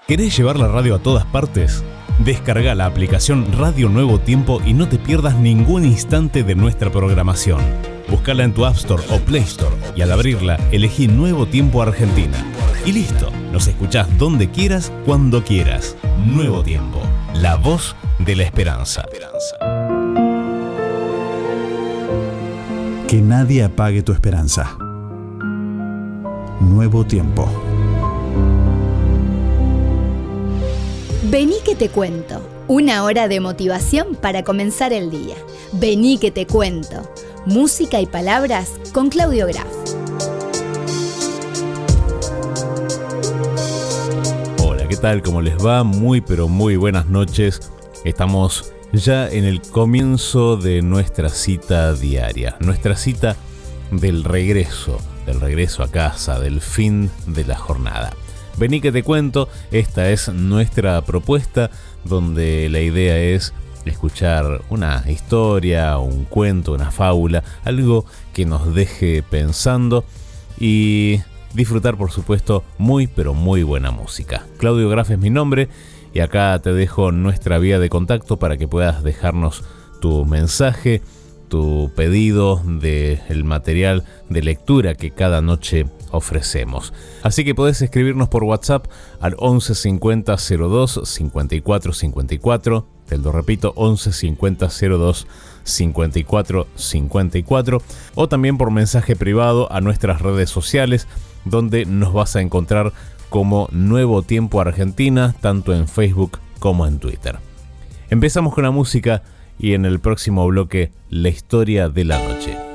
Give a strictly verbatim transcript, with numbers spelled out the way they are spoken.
¿Querés llevar la radio a todas partes? Descarga la aplicación Radio Nuevo Tiempo y no te pierdas ningún instante de nuestra programación. Búscala en tu App Store o Play Store y al abrirla elegí Nuevo Tiempo Argentina. Y listo, nos escuchás donde quieras, cuando quieras. Nuevo Tiempo, la voz de la esperanza. Que nadie apague tu esperanza. Nuevo Tiempo. Vení que te cuento. Una hora de motivación para comenzar el día. Vení que te cuento. Música y palabras con Claudio Graf. Hola, ¿qué tal? ¿Cómo les va? Muy pero muy buenas noches. Estamos ya en el comienzo de nuestra cita diaria. Nuestra cita del regreso. Del regreso a casa, del fin de la jornada. Vení que te cuento, esta es nuestra propuesta donde la idea es escuchar una historia, un cuento, una fábula, algo que nos deje pensando y disfrutar, por supuesto, muy pero muy buena música. Claudio Graf es mi nombre y acá te dejo nuestra vía de contacto para que puedas dejarnos tu mensaje, tu pedido del material de lectura que cada noche ofrecemos. Así que podés escribirnos por WhatsApp al once cincuenta cero dos cincuenta y cuatro cincuenta y cuatro. Te lo repito, once cincuenta cero dos cincuenta y cuatro cincuenta y cuatro. O también por mensaje privado a nuestras redes sociales, donde nos vas a encontrar como Nuevo Tiempo Argentina, tanto en Facebook como en Twitter. Empezamos con la música y en el próximo bloque, la historia de la noche.